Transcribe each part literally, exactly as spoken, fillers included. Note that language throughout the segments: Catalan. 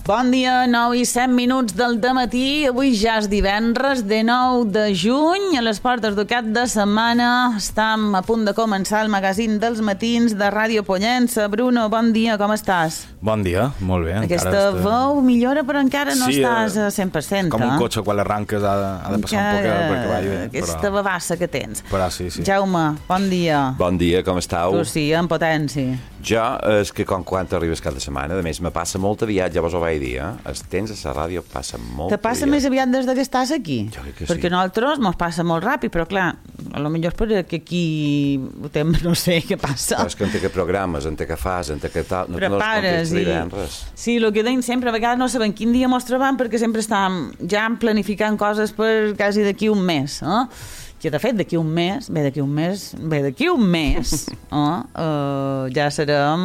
Bon dia, nou i set minuts del dematí. Avui ja és divendres, dinou de juny, a les portes del cap de setmana. Estem a punt de començar el magazín dels matins de Ràdio Pollença. Bruno, bon dia, com estàs? Bon dia, molt bé. Aquesta estem... veu millora, però encara no sí, estàs a cent per cent. Com eh? un cotxe, quan l'arranques ha, de, ha de passar encara... un poc perquè vagi bé. Aquesta però... bavassa que tens. Però sí, sí. Jaume, bon dia. Bon dia, com estàu? Tu sí, en potència. Jo, és que quan, quan arribes cada setmana, a més, me passa molt aviat, ja vos ho vaig dir, eh? Els temps a la ràdio passa molt Te passa aviat. més aviat des que estàs aquí? Jo crec que sí. Perquè nosaltres mos passa molt ràpid, però clar, a lo millor és perquè aquí ho tem, no sé què passa. Però és que en té que programes, en té que fas, en té que tal... No, Prepares no i... res. Sí, el que deim sempre, a vegades no sabem quin dia mos trobam perquè sempre estàvem ja planificant coses per quasi d'aquí un mes, eh? Que de fet d'aquí un mes, bé d'aquí un mes, bé d'aquí un mes, eh, uh, ja serem,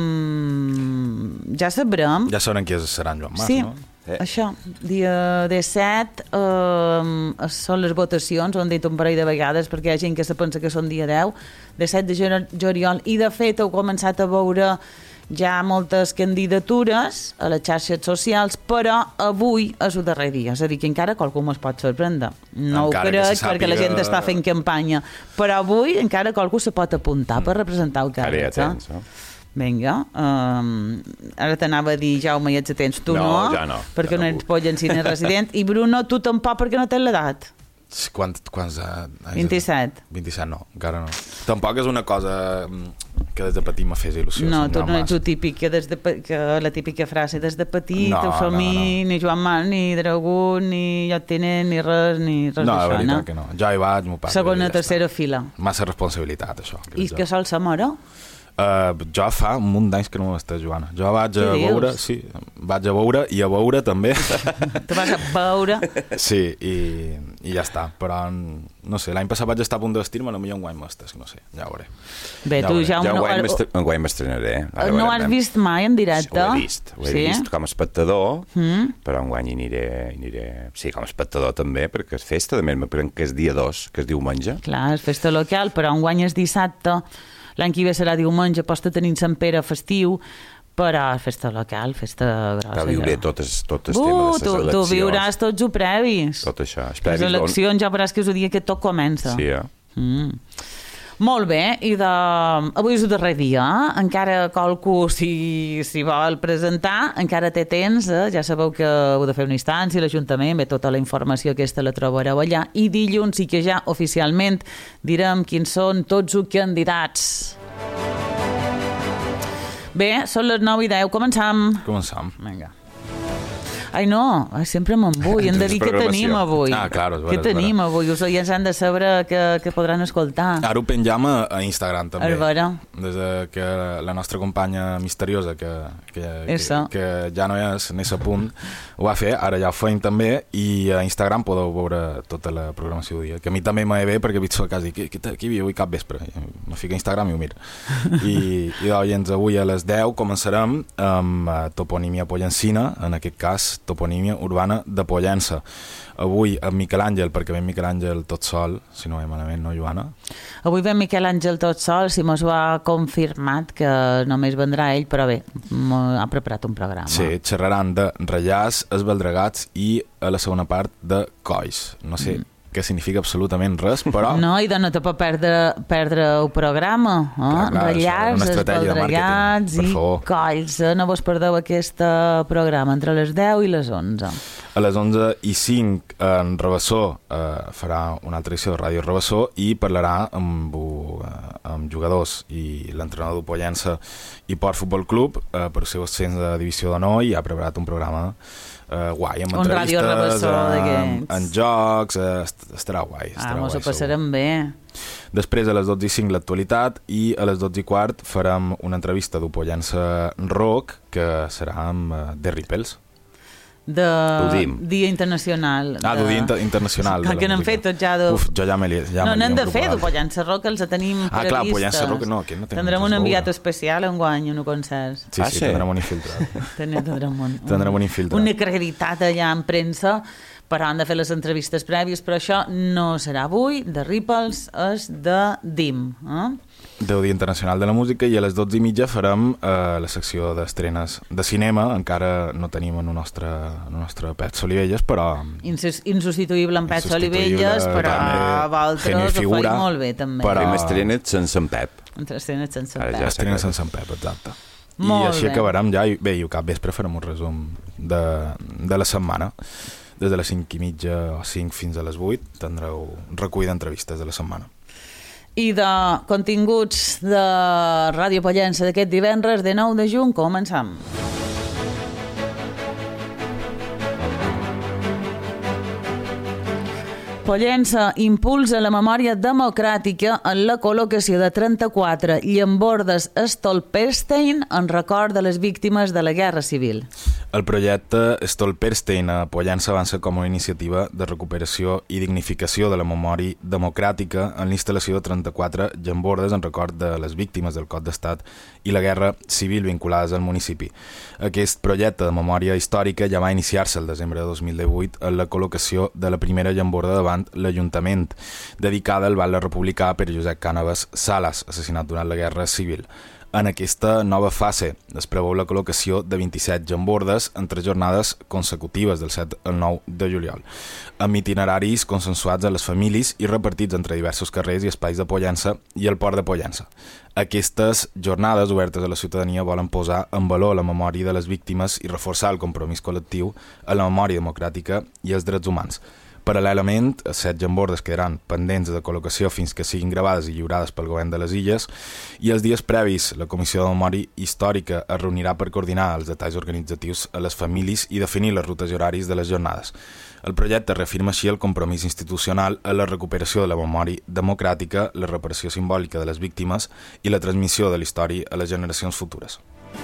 ja sabrem. Ja sabrem qui serà en Joan Mas, sí, no? Eh. Això, dia disset uh, són les votacions, ho han dit un parell de vegades perquè hi ha gent que se pensa que són dia deu, disset de juliol, i de fet heu començat a veure ja moltes candidatures a les xarxes socials, però avui és el darrer dia, és a dir, que encara qualcú es pot sorprendre. No encara ho crec, sàpiga... perquè la gent està fent campanya, però avui encara qualcú se pot apuntar mm. per representar el càrrec. Ja tens, no? Vinga, um, ara t'anava a dir, Jaume, ja ets atents, tu no, no, ja no perquè ja no, no ets pollenciner resident, i Bruno, tu tampoc perquè no tens l'edat. Quant, quants... Uh, vint-i-set. vint-i-set no, encara no. Tampoc és una cosa que des de petit me fes il·lusió. No, tu no ets el típic, que, des de, que la típica frase, des de petit, no, no somni, no, no. ni Joan Mas, ni Dragó, ni Llotinen, ni res, ni res no, d'això, no? No, veritat que no. Jo hi vaig, m'ho passo. Segona, ja tercera està. fila. Massa responsabilitat, això. I que sol ser mare? Uh, jo fa un munt d'anys que no m'estàs jugant. Jo vaig a Què veure, dius? sí, vaig a veure i a veure també. Tu vas a veure. Sí, i, i ja està. Però, no sé, l'any passat vaig estar a punt de vestir-me, potser un guany m'estàs, no sé, ja ho veuré. Bé, ja tu, veuré. Jaume... Ja no, enguany m'estrenaré. No has vist mai en directe? Ho he vist, ho he sí? vist com a espectador, mm. però enguany hi aniré, aniré... Sí, com a espectador també, perquè és festa, també me prenc que és dia dos, que és diumenge. Clar, és festa local, però enguany és dissabte. L'any que ve serà diumenge, pots tenir Sant Pere festiu, però festa local, festa grossa. Ja viuré totes, totes uh, temes de les tu, eleccions. Tu viuràs tots els previs. Tot això. Els previs. Les eleccions ja veuràs que és el dia que tot comença. Sí, eh? Mm. Molt bé, i de... avui és el darrer dia, eh? Encara qualcú si, si vol presentar, encara té temps, eh? Ja sabeu que heu de fer una instància, l'Ajuntament, bé, tota la informació aquesta la trobareu allà, i dilluns sí que ja oficialment direm quins són tots els candidats. Bé, són les nou i deu, començam. Començam. Vinga. Ai, no, sempre me'n vull. Hem de dir què tenim avui. Ah, claro, què tenim avui? Us oients han de saber que, que podran escoltar. Ara ho penjam a Instagram, també. A veure. Des de que la nostra companya misteriosa, que, que, que, que ja no és en aquest punt, ho va fer, ara ja ho feim també, i a Instagram podeu veure tota la programació del dia. Que a mi també m'ha bé, perquè veig a casa i dic, què hi havia avui cap vespre? Me fico a Instagram i ho miro. I, i doncs avui a les deu començarem amb toponímia pollencina, en aquest cas toponímia urbana de Pollença. Avui amb Miquel Àngel, perquè ve Miquel Àngel tot sol, si no ve malament, no, Joana? Avui ve Miquel Àngel tot sol, si mos ho ha confirmat que només vendrà ell, però bé, ha preparat un programa. Sí, xerraran de Rallars, Esbaldregats i a la segona part de Cois. No sé mm. què significa absolutament res, però... No, i de no te pot perdre, perdre el programa. Eh? Clar, clar, Rallars, Esbaldregats i Colls. Eh? No vos perdeu aquest programa entre les deu i les onze. A les onze i cinc en Rabassó eh, farà una altra edició de Ràdio Rabassó i parlarà amb, uh, amb jugadors i l'entrenador de Pollença i Port Futbol Club eh, per ser ascens de divisió d'honor i ha preparat un programa Uh, guai, amb un entrevistes, en, en jocs, uh, estarà guai. Estarà ah, mos guai, ho passarem bé. Després a les dotze i cinc l'actualitat i a les dotze i quart farem una entrevista d'U Pollença Rock que serà amb uh, The Ripples. De Dia Internacional. Ah, de Dia inter Internacional. Clar que n'hem fet tots ja. De... Uf, jo ja me li ja No, n'hem de fer de Pollença Rock, els tenim previstes. Ah, clar, Pollença Rock no, que no tenim. Tindrem un enviat especial enguany, un concert. Sí, sí, tindrem un infiltrat. Tindrem un, tindrem un infiltrat. Un acreditat allà en premsa, però han de fer les entrevistes prèvies, però això no serà avui, de Ripples és de D I M. Eh? Déu Dia Internacional de la Música, i a les dotze i mitja farem eh, la secció d'estrenes de cinema. Encara no tenim en el nostre, en el nostre Pep Solivelles, però... Insus insubstituïble en Pep Solivelles, però vosaltres ho feia molt bé, també. Però hem estrenat sense en Pep. Estrenes sense en Pep. Ja estrenes sense en Pep, exacte. Molt I així bé. acabarem ja, i bé, i cap vespre farem un resum de, de la setmana. Des de les cinc i mitja o cinc fins a les vuit tindreu recull d'entrevistes de la setmana. I de continguts de Ràdio Pollença d'aquest divendres de nou de juny, començam. Pollença impulsa la memòria democràtica en la col·locació de trenta-quatre llambordes Stolperstein en record de les víctimes de la Guerra Civil. El projecte Stolperstein a Pollença avança com una iniciativa de recuperació i dignificació de la memòria democràtica en l'instal·lació de trenta-quatre llambordes en record de les víctimes del cop d'estat i la Guerra Civil vinculades al municipi. Aquest projecte de memòria històrica ja va iniciar-se el desembre de dos mil divuit en la col·locació de la primera llamborda davant l'Ajuntament, dedicada al batlle republicà per Josep Cànovas Salas, assassinat durant la Guerra Civil. En aquesta nova fase es preveu la col·locació de vint-i-set llambordes en tres jornades consecutives del set al nou de juliol, amb itineraris consensuats a les famílies i repartits entre diversos carrers i espais de Pollença i el port de Pollença. Aquestes jornades obertes a la ciutadania volen posar en valor la memòria de les víctimes i reforçar el compromís col·lectiu a la memòria democràtica i els drets humans. Paral·lelament, set llambordes quedaran pendents de col·locació fins que siguin gravades i lliurades pel govern de les Illes, i els dies previs la Comissió de Memòria Històrica es reunirà per coordinar els detalls organitzatius a les famílies i definir les rutes i horaris de les jornades. El projecte reafirma així el compromís institucional a la recuperació de la memòria democràtica, la reparació simbòlica de les víctimes i la transmissió de la història a les generacions futures.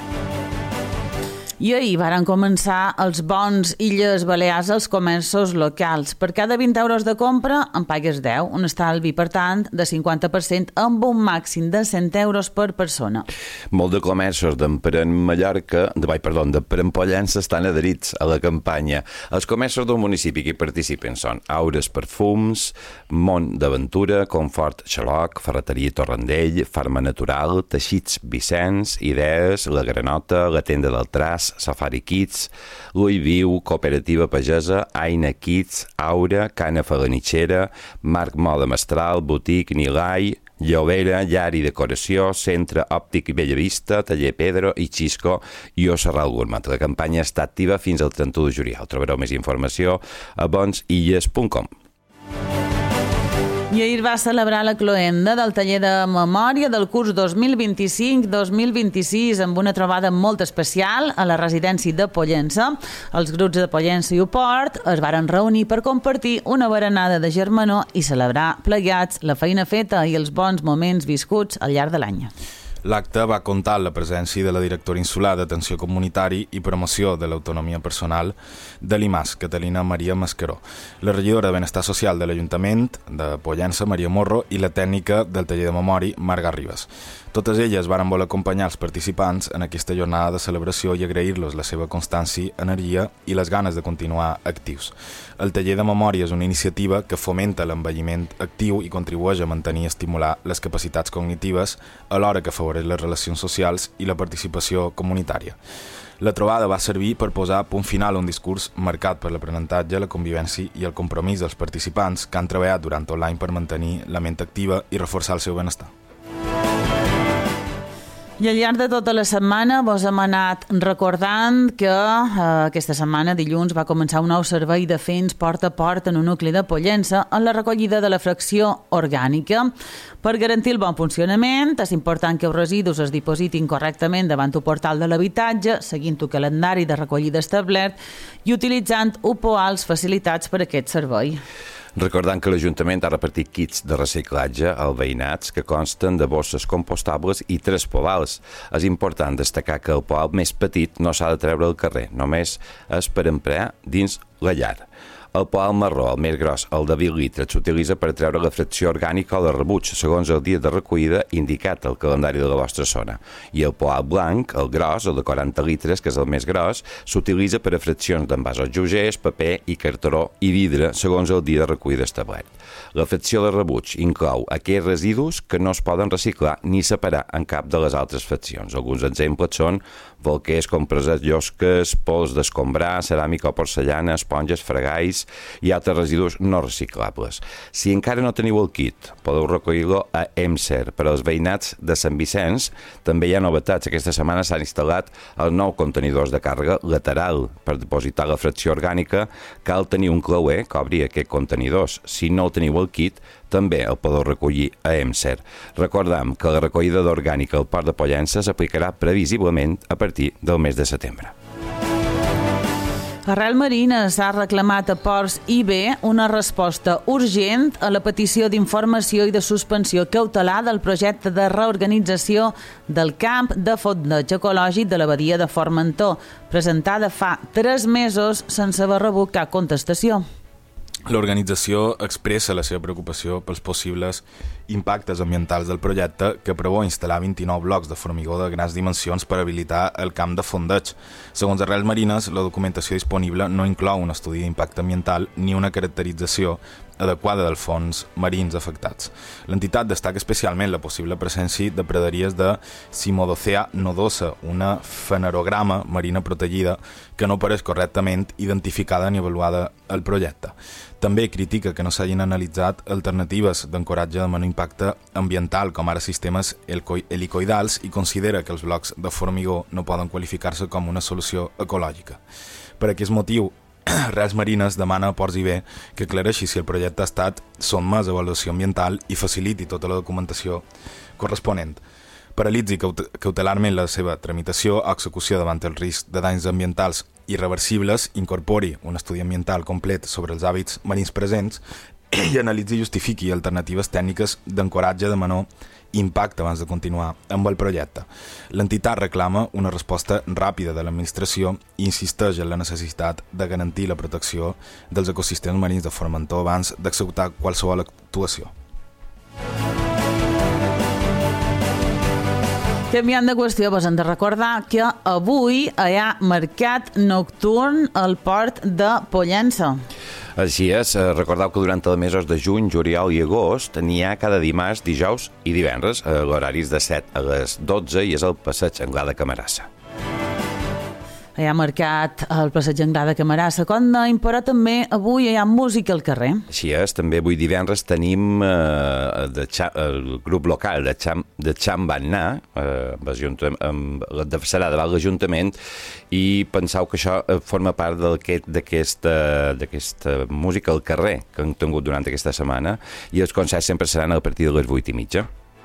I ahir varen començar els bons Illes Balears als comerços locals. Per cada vint euros de compra en pagues deu, un estalvi, per tant, de cinquanta per cent amb un màxim de cent euros per persona. Molt de comerços d'Emprèn Mallorca, de, perdó, d'Emprèn Pollença estan adherits a la campanya. Els comerços del municipi que hi participen són Aures Perfums, Mont d'Aventura, Confort Xaloc, Ferreteria Torrendell, Farma Natural, Teixits Vicenç, Idees, La Granota, La Tenda del Tras, Safari Kids, L'Ull Viu, Cooperativa Pagesa, Aina Kids, Aura, Cana Falanitxera, Marc Moda Mestral, Botic Nilai, Llobera, Llar i Decoració, Centre Òptic i Bellavista, Taller Pedro i Xisco i Osserral Gourmet. La campanya està activa fins al trenta-u de juliol. Trobareu més informació a bonsilles punt com. I ahir va celebrar la cloenda del taller de memòria del curs dos mil vint-i-cinc dos mil vint-i-sis amb una trobada molt especial a la residència de Pollença. Els grups de Pollença i Uport es varen reunir per compartir una berenada de germanor i celebrar plegats la feina feta i els bons moments viscuts al llarg de l'any. L'acte va comptar amb la presència de la directora insular d'Atenció Comunitari i Promoció de l'Autonomia Personal de l'I M A S, Catalina Maria Mascaró, la regidora de Benestar Social de l'Ajuntament de Pollença, Maria Morro, i la tècnica del taller de memòria, Marga Ribas. Totes elles varen voler acompanyar els participants en aquesta jornada de celebració i agrair-los la seva constància, energia i les ganes de continuar actius. El taller de memòria és una iniciativa que fomenta l'envelliment actiu i contribueix a mantenir i estimular les capacitats cognitives alhora que afavoreix les relacions socials i la participació comunitària. La trobada va servir per posar punt final a un discurs marcat per l'aprenentatge, la convivència i el compromís dels participants que han treballat durant tot l'any per mantenir la ment activa i reforçar el seu benestar. I al llarg de tota la setmana vos hem anat recordant que eh, aquesta setmana, dilluns, va començar un nou servei de fens porta a porta en un nucli de Pollença en la recollida de la fracció orgànica. Per garantir el bon funcionament, és important que els residus es dipositin correctament davant el portal de l'habitatge, seguint el calendari de recollida establert i utilitzant U P O als facilitats per a aquest servei. Recordant que l'Ajuntament ha repartit kits de reciclatge als veïnats que consten de bosses compostables i tres povals. És important destacar que el poal més petit no s'ha de treure al carrer, només és per emprar dins la llar. El poal marró, el més gros, el de vint litres, s'utilitza per treure la fracció orgànica o de rebuig, segons el dia de recollida indicat al calendari de la vostra zona. I el poal blanc, el gros, el de quaranta litres, que és el més gros, s'utilitza per a fraccions d'envasos joguers, paper i cartró i vidre, segons el dia de recollida establert. La fracció de rebuig inclou aquells residus que no es poden reciclar ni separar en cap de les altres fraccions. Alguns exemples són bolquers, compreses, llosques, pols d'escombrar, ceràmica o porcellana, esponges, fregalls i altres residus no reciclables. Si encara no teniu el kit, podeu recollir-lo a EMSER. Per als veïnats de Sant Vicenç també hi ha novetats. Aquesta setmana s'han instal·lat els nous contenidors de càrrega lateral. Per depositar la fracció orgànica cal tenir un clauer que obri aquests contenidors. Si no el teniu el kit, també el podeu recollir a EMSER. Recordem que la recollida d'orgànica al Port de Pollença s'aplicarà previsiblement a partir del mes de setembre. Arrel Marina s'ha reclamat a Ports I B una resposta urgent a la petició d'informació i de suspensió cautelar del projecte de reorganització del camp de fondeig ecològic de la badia de Formentor, presentada fa tres mesos sense haver rebut cap contestació. L'organització expressa la seva preocupació pels possibles impactes ambientals del projecte que preveu instal·lar vint-i-nou blocs de formigó de grans dimensions per habilitar el camp de fondeig. Segons Arrels Marines, la documentació disponible no inclou un estudi d'impacte ambiental ni una caracterització adequada dels fons marins afectats. L'entitat destaca especialment la possible presència de praderies de Cimodocea nodosa, una fanerograma marina protegida que no apareix correctament identificada ni avaluada al projecte. També critica que no s'hagin analitzat alternatives d'encoratge de menor impacte ambiental, com ara sistemes helicoidals, i considera que els blocs de formigó no poden qualificar-se com una solució ecològica. Per aquest motiu, Arrels Marines demana a Ports I B que aclareixi si el projecte ha estat sotmès a avaluació ambiental i faciliti tota la documentació corresponent. Paralitzi cautelarment la seva tramitació o execució davant el risc de danys ambientals irreversibles, incorpori un estudi ambiental complet sobre els hàbits marins presents i analitzi i justifiqui alternatives tècniques d'encoratge de menor impacte abans de continuar amb el projecte. L'entitat reclama una resposta ràpida de l'administració i insisteix en la necessitat de garantir la protecció dels ecosistemes marins de Formentor abans d'executar qualsevol actuació. Canviant de qüestió, vos hem de recordar que avui hi ha mercat nocturn al port de Pollença. Així és, recordeu que durant els mesos de juny, juliol i agost n'hi ha cada dimarts, dijous i divendres, a l'horaris de set a les dotze, i és el passeig Anglà de Camarassa. Hi ha mercat el passeig Anglà de Camarassa, com dèiem, però també avui hi ha música al carrer. Així és, també avui divendres tenim eh, de el grup local de, Cham, de Xambannà, eh, amb, de, serà davant l'Ajuntament, i penseu que això forma part d'aquesta música al carrer que hem tingut durant aquesta setmana, i els concerts sempre seran a partir de les vuit i mitja.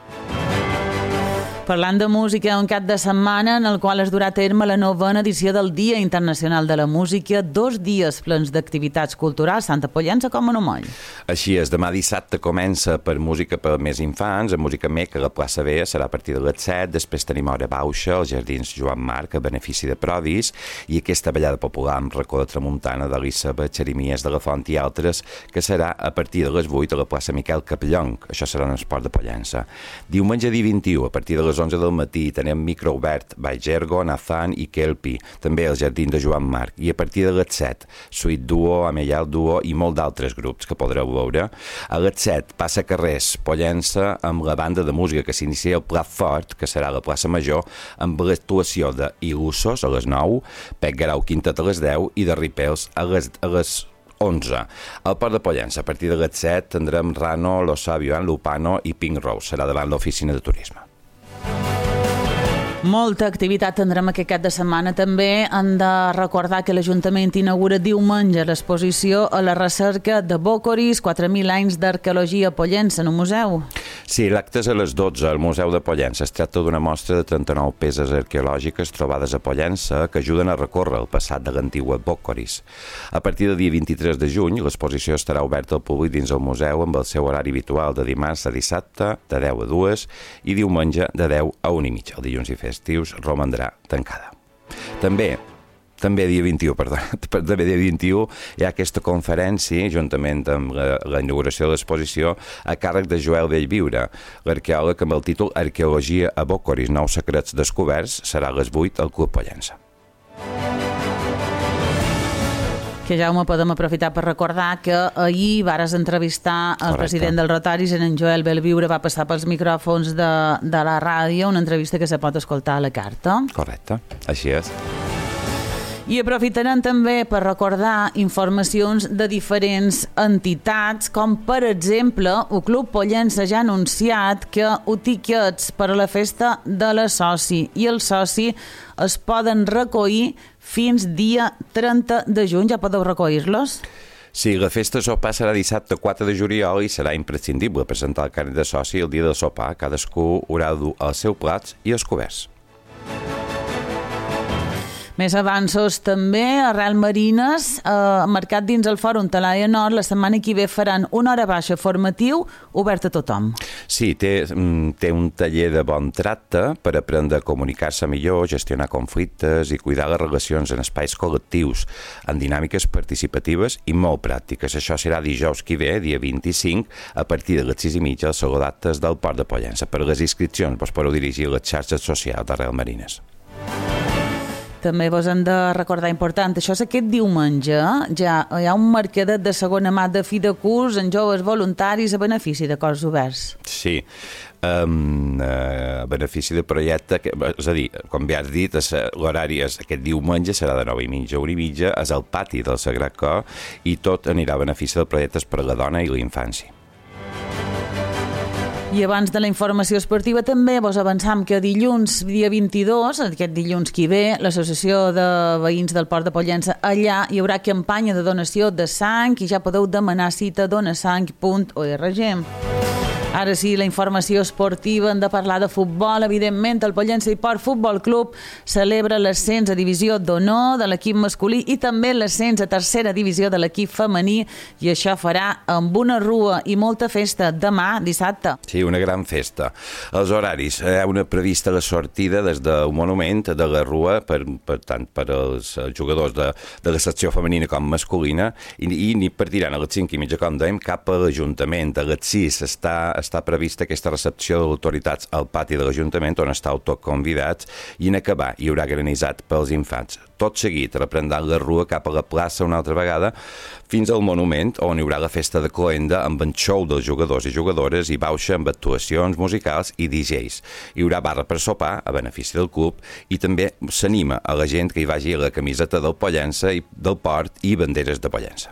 Parlant de música, un cap de setmana en el qual es durà a terme la novena edició del Dia Internacional de la Música, dos dies plens d'activitats culturals, tant a Pollença com a Nomoll. Així és, demà dissabte comença per música per més infants, a Música Mec a la plaça Vea, serà a partir de les set, després tenim hora bauxa, als Jardins Joan Marc, a benefici de Prodis, i aquesta ballada popular amb racó de tramuntana d'Elissa, Xerimies de la Font i altres, que serà a partir de les vuit a la plaça Miquel Capellonc. Això serà en el Port de Pollença. Diumenge dia vint-i-u, a partir de les onze del matí, tenim micro obert, Baigergo, Nathan i Kelpi, també al Jardí de Joan Marc, i a partir de les set, Suite Duo, Ameyal Duo i molt d'altres grups que podreu veure. A les set passa carrers Pollença amb la banda de música que s'inicia al Plat Fort, que serà a la plaça Major, amb l'actuació de Il·lusos a les nou, Pec Garau Quintet a les deu i de Ripels a les, a les onze. Al Port de Pollença, a partir de les set, tindrem Rano, Lo Sabio, Lupano i Pink Rose. Serà davant l'oficina de turisme. Molta activitat tindrem aquest cap de setmana. També hem de recordar que l'Ajuntament inaugura diumenge l'exposició a la recerca de Bòcoris, quatre mil anys d'arqueologia a Pollença, en un museu. Sí, l'acte és a les dotze al Museu de Pollença. Es tracta d'una mostra de trenta-nou peces arqueològiques trobades a Pollença que ajuden a recórrer el passat de l'antigua Bòcoris. A partir del dia vint-i-tres de juny, l'exposició estarà oberta al públic dins el museu amb el seu horari habitual de dimarts a dissabte, de deu a dues, i diumenge de deu a una i mitja. El dilluns i festius romandrà tancada. També També dia vint-i-u, perdó, també dia vint-i-u hi ha aquesta conferència, juntament amb la, la inauguració de l'exposició, a càrrec de Joel Bellviure, l'arqueòleg amb el títol Arqueologia a Bocoris, nous secrets descoberts, serà a les vuit al Club Pollença. Que, Jaume, podem aprofitar per recordar que ahir vares entrevistar el Correcte. president del Rotaris, en Joel Bellviure, va passar pels micròfons de, de la ràdio, una entrevista que se pot escoltar a la carta. Correcte, així és. I aprofitarem també per recordar informacions de diferents entitats, com per exemple el Club Pollença ja ha anunciat que els tiquets per a la festa de la soci i el soci es poden recollir fins dia trenta de juny. Ja podeu recollir-los? Sí, la festa de sopar serà dissabte quatre de juliol i serà imprescindible presentar el carnet de soci el dia del sopar. Cadascú haurà de dur els seus plats i els coberts. Més avanços també, a Real Marines, eh, marcat dins el Fòrum Talaia Nord, la setmana que ve faran una hora baixa formatiu obert a tothom. Sí, té, té un taller de bon tracte per aprendre a comunicar-se millor, gestionar conflictes i cuidar les relacions en espais col·lectius, en dinàmiques participatives i molt pràctiques. Això serà dijous que ve, dia vint-i-cinc, a partir de les sis i mitja al Saló d'Actes del Port de Pollença. Per les inscripcions vos podeu dirigir a les xarxes socials de Real Marines. També vos hem de recordar important, això és aquest diumenge, ja hi ha un mercadet de segona mà de fi de curs en joves voluntaris a benefici de cors oberts. Sí, um, a benefici de projecte, que, és a dir, com ja has dit, l'horari és aquest diumenge, serà de nou i mitja a una i mitja, és al pati del Sagrat Cor i tot anirà a benefici de projectes per a la dona i la infància. I abans de la informació esportiva també vos avançam que dilluns, dia vint-i-dos, aquest dilluns que ve, l'Associació de Veïns del Port de Pollença, allà hi haurà campanya de donació de sang i ja podeu demanar cita a donasang punt org. Ara sí, la informació esportiva, hem de parlar de futbol. Evidentment, el Pollença i Port Futbol Club celebra l'ascens a divisió d'honor de l'equip masculí i també l'ascens a tercera divisió de l'equip femení, i això farà amb una rua i molta festa demà, dissabte. Sí, una gran festa. Els horaris, hi ha una prevista la sortida des del monument de la rua, per, per tant, per als jugadors de, de la secció femenina com masculina, i, i ni partiran a les cinc i mitja, com dèiem, cap a l'Ajuntament. A les sis està està prevista aquesta recepció de les autoritats al pati de l'Ajuntament, on estàu tots convidats, i en acabar hi haurà granissat pels infants. Tot seguit reprendran la rua cap a la plaça una altra vegada, fins al monument, on hi haurà la festa de cloenda amb en show dels jugadors i jugadores i bauxa amb actuacions musicals i D Js. Hi haurà barra per sopar a benefici del club i també s'anima a la gent que hi vagi a la camiseta del Pollença i del Port i banderes de Pollença.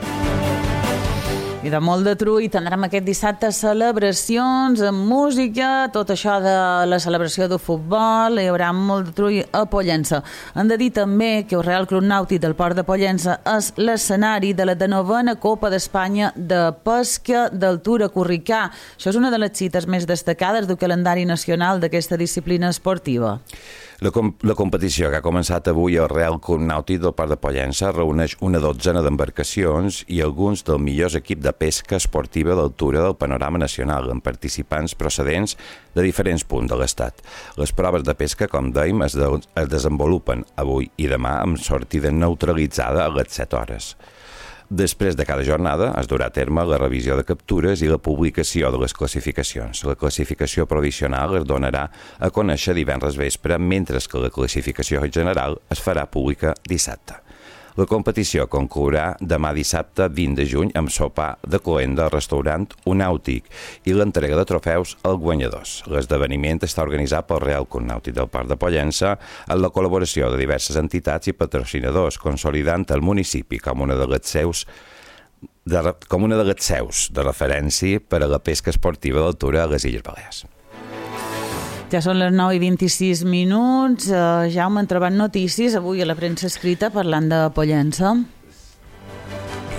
I de molt de trull tindrem aquest dissabte celebracions amb música, tot això de la celebració del futbol, hi haurà molt de trull a Pollença. Hem de dir també que el Real Club Nàutic del Port de Pollença és l'escenari de la novena Copa d'Espanya de Pesca d'Altura Corricà. Això és una de les cites més destacades del calendari nacional d'aquesta disciplina esportiva. La, com la competició que ha començat avui al Real Club Nàutic del Port de Pollença reuneix una dotzena d'embarcacions i alguns dels millors equips de pesca esportiva d'altura del panorama nacional, amb participants procedents de diferents punts de l'Estat. Les proves de pesca, com dèiem, es, de es desenvolupen avui i demà amb sortida neutralitzada a les set hores. Després de cada jornada es durà a terme la revisió de captures i la publicació de les classificacions. La classificació provisional es donarà a conèixer divendres vespre, mentre que la classificació general es farà pública dissabte. La competició conclourà demà dissabte vint de juny amb sopar de cloenda al restaurant Unàutic i l'entrega de trofeus als guanyadors. L'esdeveniment està organitzat pel Real Club Nàutic del Port de Pollença amb la col·laboració de diverses entitats i patrocinadors, consolidant el municipi com una de les seus de, com una de les seus de referència per a la pesca esportiva d'altura a les Illes Balears. Ja són les nou i vint-i-sis minuts. Uh, Jaume, hem trobat notícies avui a la premsa escrita parlant de Pollença.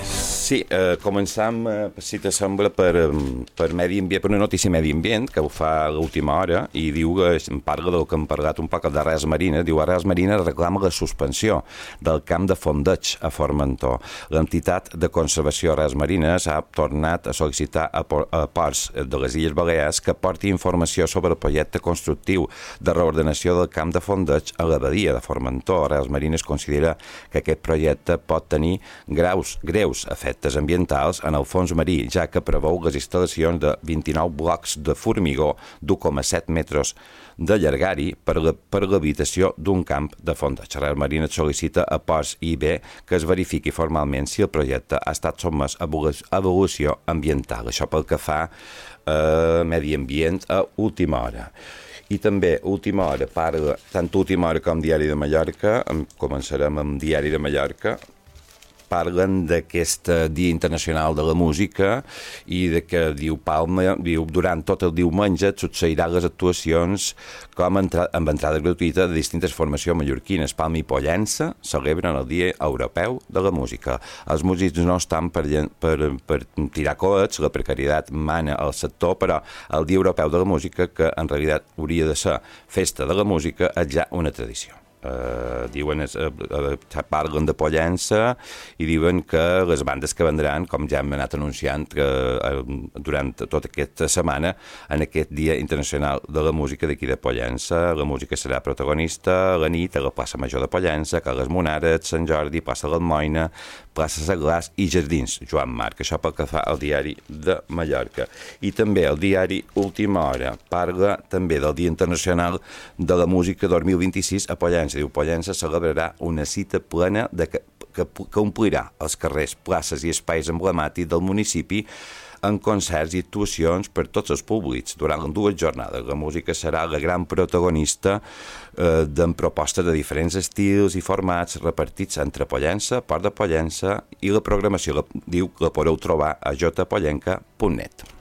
Sí, eh, començam, eh, si t'assembla, per, per, medi ambient, per una notícia medi ambient, que ho fa a l'última hora, i diu que em parla del que hem parlat un poc de Arrels Marines. Diu, Arrels Marines reclama la suspensió del camp de Fondeig a Formentor. L'entitat de conservació Arrels Marines ha tornat a sol·licitar a, a ports de les Illes Balears que porti informació sobre el projecte constructiu de reordenació del camp de Fondeig a la badia de Formentor. Arrels Marines considera que aquest projecte pot tenir graus, greus efectes ambientals en el fons marí, ja que preveu les instal·lacions de vint-i-nou blocs de formigó d'un coma set metres de llargari per la, per l'habitació d'un camp de Fondeig. Arrels Marines sol·licita a Ports I B que es verifiqui formalment si el projecte ha estat sotmès a avaluació ambiental. Això pel que fa a medi ambient a última hora. I també, última hora, parla, tant última hora com Diari de Mallorca, començarem amb Diari de Mallorca, parlen d'aquest Dia Internacional de la Música i de que, diu Palma, diu, durant tot el diumenge succeiran les actuacions com entra, amb entrada gratuïta de distintes formacions mallorquines. Palma i Pollença celebren el Dia Europeu de la Música. Els músics no estan per, per, per tirar coets, la precarietat mana al sector, però el Dia Europeu de la Música, que en realitat hauria de ser festa de la música, és ja una tradició. Uh, diuen, uh, uh, parlen de Pollença i diuen que les bandes que vendran, com ja hem anat anunciant que, uh, durant tota aquesta setmana, en aquest Dia Internacional de la Música d'aquí de Pollença, la música serà protagonista a la nit a la plaça Major de Pollença, Cales Monares, Sant Jordi, plaça l'Almoina, plaça Seglars i Jardins Joan Marc. Això pel que fa al Diari de Mallorca. I també el diari Última Hora parla també del Dia Internacional de la Música dos mil vint-i-sis a Pollença. Diu, Pollença celebrarà una cita plena de que, que, que omplirà els carrers, places i espais emblemàtics del municipi en concerts i actuacions per tots els públics. Durant dues jornades la música serà la gran protagonista eh, d'en propostes de diferents estils i formats repartits entre Pollença, Port de Pollença, i la programació la, diu que la podeu trobar a jpollenca punt net.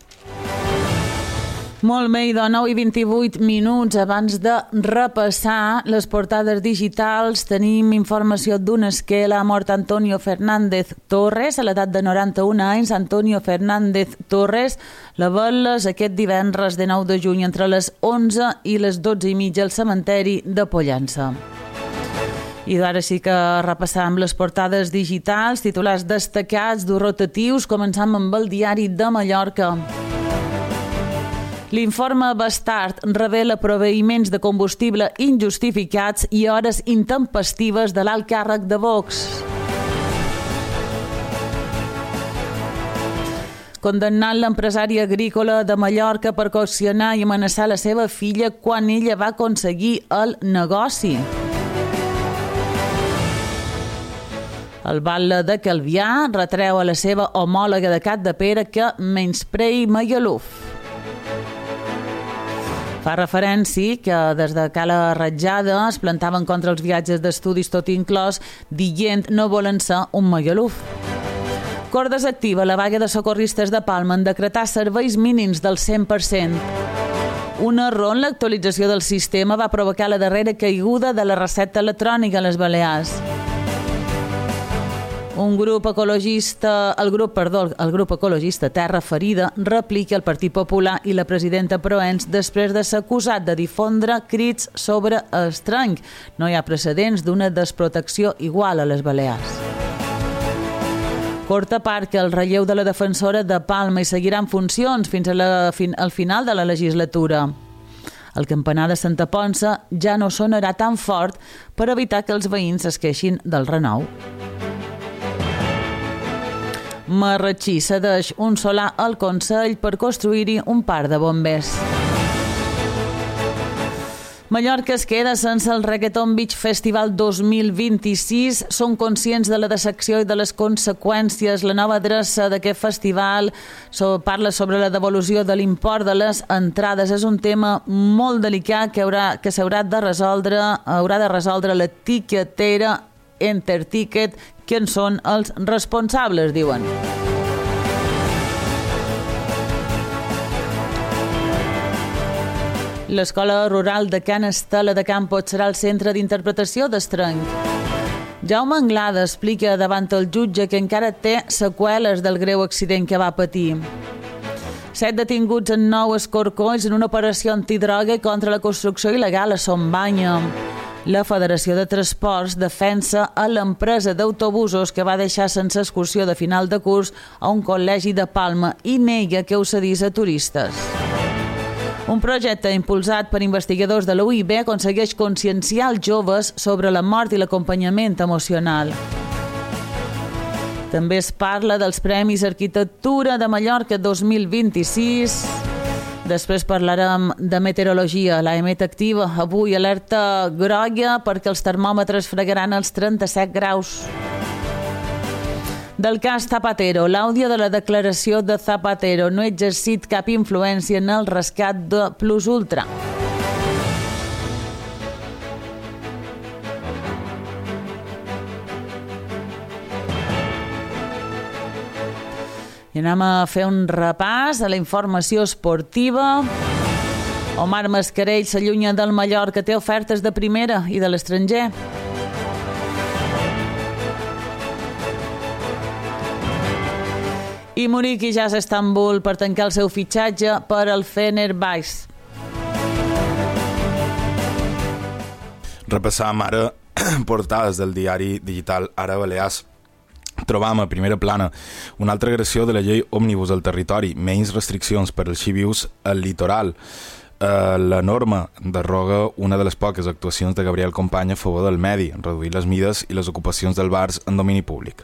Molt bé, de nou i vint-i-vuit minuts abans de repassar les portades digitals. Tenim informació d'una esquela. Ha mort Antonio Fernández Torres a l'edat de noranta-un anys. Antonio Fernández Torres, la veles aquest divendres de nou de juny entre les onze i les dotze i mitja al cementeri de Pollença. I ara sí que repassam les portades digitals, titulars destacats d'ús rotatius. Començam amb el Diari de Mallorca. L'informe Bastard revela proveïments de combustible injustificats i hores intempestives de l'alt càrrec de Vox. Condemnant l'empresari agrícola de Mallorca per coaccionar i amenaçar la seva filla quan ella va aconseguir el negoci. El batlle de Calvià retreu a la seva homòloga de Capdepera que menyspreï Magaluf. Fa referència que des de Cala Ratjada es plantaven contra els viatges d'estudis tot inclòs, dient no volen ser un Magaluf. Cor desactiva la vaga de socorristes de Palma en decretar serveis mínims del cent per cent. Un error en l'actualització del sistema va provocar la darrera caiguda de la recepta electrònica a les Balears. Un grup ecologista, el grup, perdó, el grup ecologista Terra Ferida replica el Partit Popular i la presidenta Proens després de ser acusat de difondre crits sobre estrany. No hi ha precedents d'una desprotecció igual a les Balears. Corta part que el relleu de la defensora de Palma hi seguirà en funcions fins a la, fin, al final de la legislatura. El campanar de Santa Ponça ja no sonarà tan fort per evitar que els veïns es queixin del renou. Marratxí cedeix un solar al Consell per construir-hi un parc de bombers. Mallorca es queda sense el Reggaeton Beach Festival dos mil vint-i-sis. Són conscients de la decepció i de les conseqüències. La nova adreça d'aquest festival parla sobre la devolució de l'import de les entrades. És un tema molt delicat que haurà que s'haurà de resoldre, haurà de resoldre la tiquetera Enterticket, que en són els responsables, diuen. L'escola rural de Can Estela de Campos serà el centre d'interpretació d'Estrenc. Jaume Anglada explica davant el jutge que encara té seqüeles del greu accident que va patir. Set detinguts en nou escorcolls en una operació antidroga contra la construcció il·legal a Son Banya. La Federació de Transports defensa a l'empresa d'autobusos que va deixar sense excursió de final de curs a un col·legi de Palma i nega que ho cedís a turistes. Un projecte impulsat per investigadors de la U I B aconsegueix conscienciar els joves sobre la mort i l'acompanyament emocional. També es parla dels Premis Arquitectura de Mallorca dos mil vint-i-sis. Després parlarem de meteorologia. La EMET activa avui alerta groga perquè els termòmetres fregaran els trenta-set graus. Del cas Zapatero, l'àudio de la declaració de Zapatero no ha exercit cap influència en el rescat de Plus Ultra. I anem a fer un repàs a la informació esportiva. Omar Mascarell s'allunya del Mallorca, té ofertes de primera i de l'estranger. I Muriqui ja és a Istanbul per tancar el seu fitxatge per al Fenerbahçe. Repassam ara portades del diari digital Ara Balears. Trobam a primera plana una altra agressió de la llei òmnibus al territori, menys restriccions per als xivius al litoral. Eh, la norma derroga una de les poques actuacions de Gabriel Company a favor del medi, reduir les mides i les ocupacions dels bars en domini públic.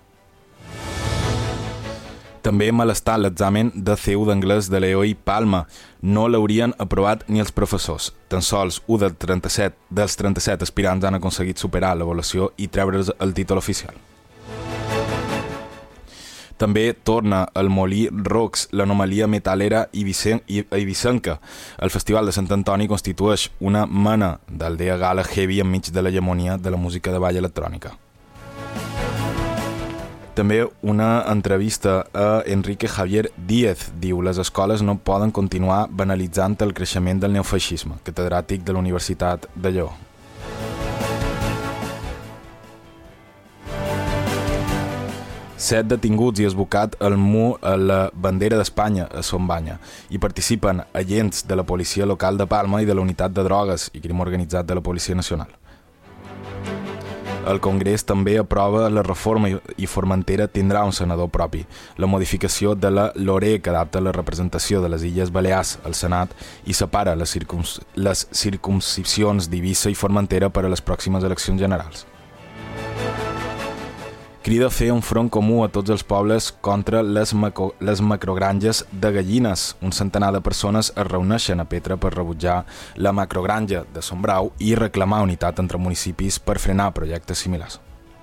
També malestar l'examen de C E U d'anglès de l'E O I Palma. No l'haurien aprovat ni els professors. Tan sols un dels trenta-set, dels trenta-set aspirants han aconseguit superar l'avaluació i treure's el títol oficial. També torna al Molí Rocs l'anomalia metalera eivissenca. El Festival de Sant Antoni constitueix una mena d'aldea gala heavy enmig de l'hegemonia de la música de ball electrònica. També una entrevista a Enrique Javier Díez. Diu: les escoles no poden continuar banalitzant el creixement del neofeixisme. Catedràtic de la Universitat de Lleó. Set detinguts i esbocat el mu a la bandera d'Espanya a Son Banya. Hi participen agents de la policia local de Palma i de la unitat de drogues i crim organitzat de la Policia Nacional. El Congrés també aprova la reforma i Formentera tindrà un senador propi. La modificació de la LORE, que adapta la representació de les Illes Balears al Senat i separa les, circums les circumscripcions d'Eivissa i Formentera per a les pròximes eleccions generals. Crida a fer un front comú a tots els pobles contra les, macro, les macrogranges de gallines. Un centenar de persones es reuneixen a Petra per rebutjar la macrogranja de Sombrau i reclamar unitat entre municipis per frenar projectes similars.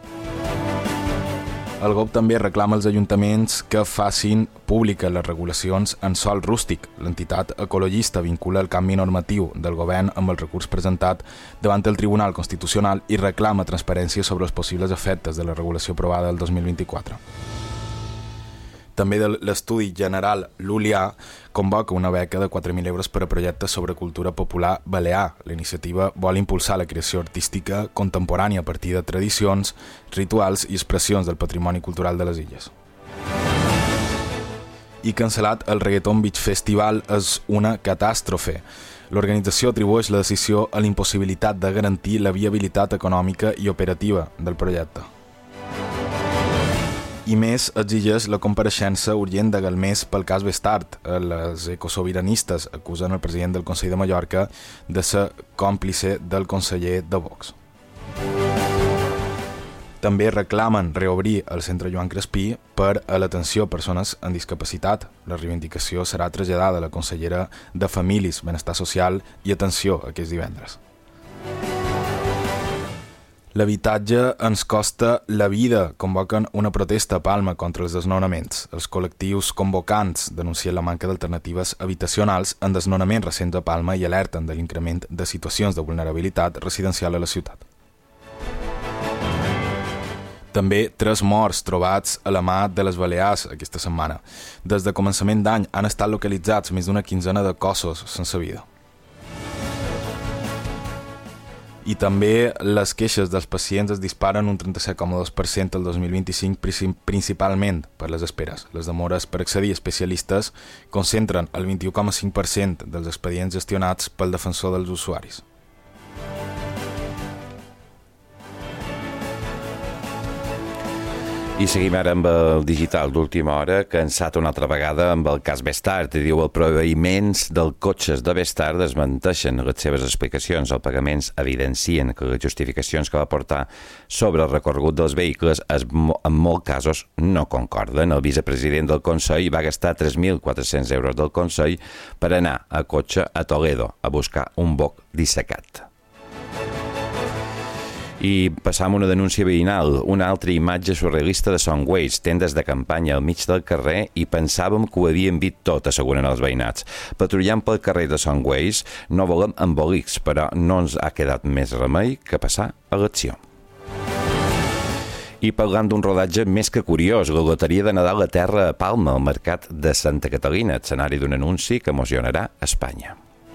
El G O P també reclama als ajuntaments que facin públiques les regulacions en sòl rústic. L'entitat ecologista vincula el canvi normatiu del govern amb el recurs presentat davant el Tribunal Constitucional i reclama transparència sobre els possibles efectes de la regulació aprovada el dos mil vint-i-quatre. També de l'Estudi General Lulià convoca una beca de quatre mil euros per a projectes sobre cultura popular balear. La iniciativa vol impulsar la creació artística contemporània a partir de tradicions, rituals i expressions del patrimoni cultural de les illes. I cancel·lat el Reggaeton Beach Festival és una catàstrofe. L'organització atribueix la decisió a la impossibilitat de garantir la viabilitat econòmica i operativa del projecte. I més exigeix la compareixença urgent de Galmés pel cas Bestart. Les ecosobiranistes acusen el president del Consell de Mallorca de ser còmplice del conseller de Vox. També reclamen reobrir el centre Joan Crespí per a l'atenció a persones amb discapacitat. La reivindicació serà traslladada a la consellera de Famílies, Benestar Social i Atenció aquest divendres. L'habitatge ens costa la vida. Convoquen una protesta a Palma contra els desnonaments. Els col·lectius convocants denuncien la manca d'alternatives habitacionals en desnonaments recents a Palma i alerten de l'increment de situacions de vulnerabilitat residencial a la ciutat. També tres morts trobats a la mà de les Balears aquesta setmana. Des de començament d'any han estat localitzats més d'una quinzena de cossos sense vida. I també les queixes dels pacients es disparen un trenta-set coma dos per cent el dos mil vint-i-cinc, principalment per les esperes. Les demores per accedir a especialistes concentren el vint-i-u coma cinc per cent dels expedients gestionats pel defensor dels usuaris. I seguim ara amb el digital d'última hora, cansat una altra vegada amb el cas Bestard. I diu, els proveïments dels cotxes de Bestard desmenteixen les seves explicacions. Els pagaments evidencien que les justificacions que va portar sobre el recorregut dels vehicles es, en molts casos no concorden. El vicepresident del Consell va gastar tres mil quatre-cents euros del Consell per anar a cotxe a Toledo a buscar un boc dissecat. I passam una denúncia veïnal, una altra imatge surrealista de Son Ways, tendes de campanya al mig del carrer i pensàvem que ho havíem vist tot, asseguren els veïnats. Patrullant pel carrer de Son Ways no volem embolics, però no ens ha quedat més remei que passar a l'acció. I parlant d'un rodatge més que curiós, la loteria de Nadal a terra a Palma, al mercat de Santa Catalina, escenari d'un anunci que emocionarà Espanya.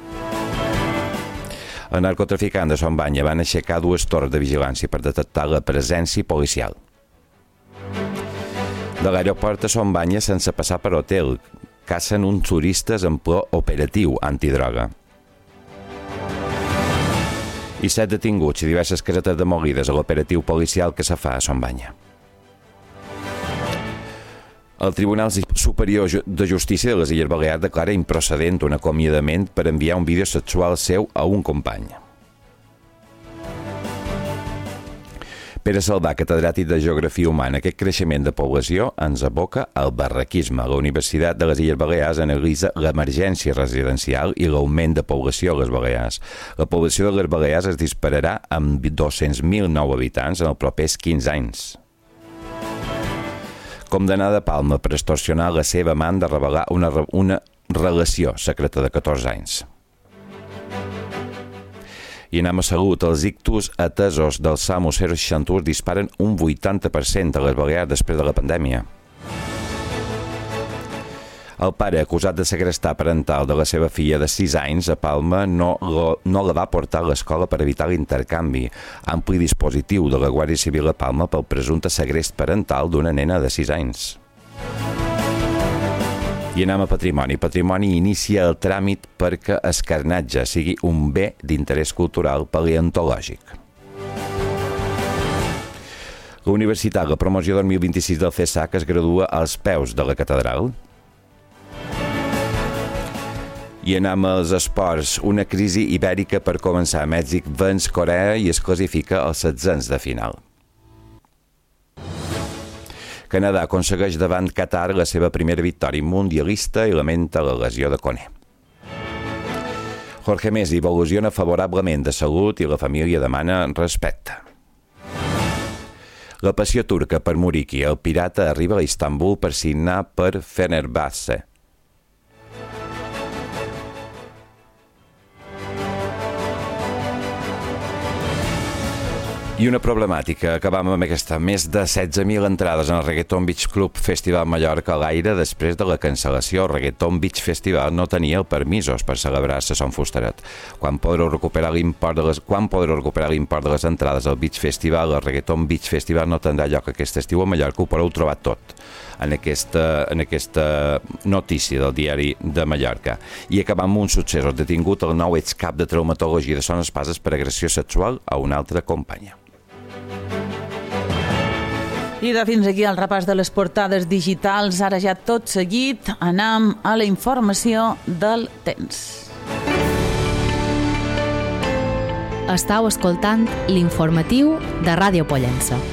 El narcotraficant de Son Banya van aixecar dues torres de vigilància per detectar la presència policial. De l'aeroport a Son Banya, sense passar per hotel, cacen uns turistes en ple operatiu antidroga. I set detinguts i diverses casetes demolides a l'operatiu policial que se fa a Son Banya. El Tribunal Superior de Justícia de les Illes Balears declara improcedent un acomiadament per enviar un vídeo sexual seu a un company. Pere Saldà, catedràtic de Geografia Humana, aquest creixement de població ens aboca al barraquisme. La Universitat de les Illes Balears analitza l'emergència residencial i l'augment de població a les Balears. La població de les Balears es dispararà amb dos-cents mil nous habitants en els propers quinze anys. Condemnada a Palma per extorsionar la seva amant de revelar una, una relació secreta de catorze anys. I anem a salut. Els ictus atesos del SAMU zero seixanta u disparen un vuitanta per cent a les Balears després de la pandèmia. El pare, acusat de segrestar parental de la seva filla de sis anys a Palma, no, lo, no la va portar a l'escola per evitar l'intercanvi. Ampli dispositiu de la Guàrdia Civil a Palma pel presumpte segrest parental d'una nena de sis anys. I anem a Patrimoni. Patrimoni inicia el tràmit perquè el carnatge sigui un bé d'interès cultural paleontològic. La Universitat, la promoció dos mil vint-i-sis del CESAC es gradua als peus de la catedral. I anem als esports. Una crisi ibèrica per començar. Mèxic venç Corea i es classifica als setzents de final. Canadà aconsegueix davant Qatar la seva primera victòria mundialista i lamenta la lesió de Koné. Jorge Messi evoluciona favorablement de salut i la família demana respecte. La passió turca per Muriqi, el pirata, arriba a Istanbul per signar per Fenerbahçe. I una problemàtica. Acabam amb aquesta. Més de setze mil entrades en el Reggaeton Beach Club Festival Mallorca a l'aire després de la cancel·lació. El Reggaeton Beach Festival no tenia el permisos per celebrar-se a Son Fusteret. Quan podreu recuperar l'import de les, quan podreu recuperar l'import de les entrades al Beach Festival? El Reggaeton Beach Festival no tindrà lloc aquest estiu a Mallorca. Ho podeu trobar tot en aquesta, en aquesta notícia del diari de Mallorca. I acabam amb un succés. El detingut el nou excap de traumatologia de Son Espases per agressió sexual a una altra companya. I de fins aquí el repàs de les portades digitals. Ara ja tot seguit anem a la informació del temps. Estau escoltant l'informatiu de Ràdio Pollença.